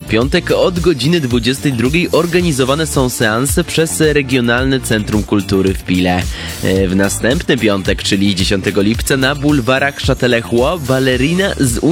piątek od godziny 22 organizowane są seanse przez Regionalne Centrum Kultury w Pile. W następny piątek, czyli 10 lipca na bulwarach Châtelet-Roy balerina z